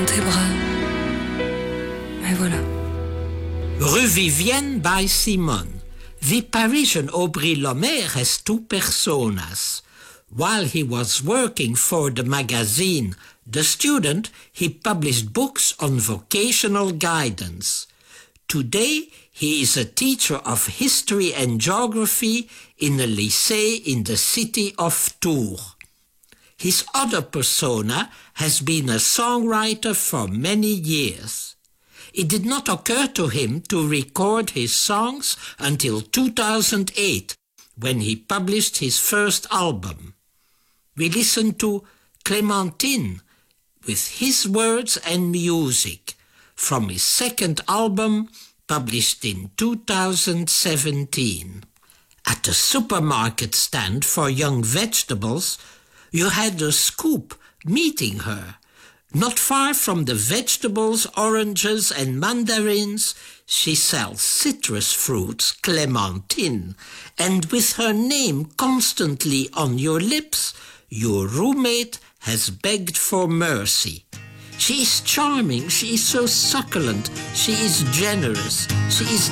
tes bras. Et voilà. Rue Vivienne by Simone. The Parisian Aubry Lemaire has two personas. While he was working for the magazine The Student, he published books on vocational guidance. Today, he is a teacher of history and geography in a lycée in the city of Tours. His other persona has been a songwriter for many years. It did not occur to him to record his songs until 2008, when he published his first album. We listen to Clémentine with his words and music from his second album, published in 2017. At a supermarket stand for young vegetables, you had a scoop meeting her. Not far from the vegetables, oranges and mandarins, she sells citrus fruits, Clémentine, and with her name constantly on your lips, your roommate has begged for mercy. She is charming, she is so succulent, she is generous, she is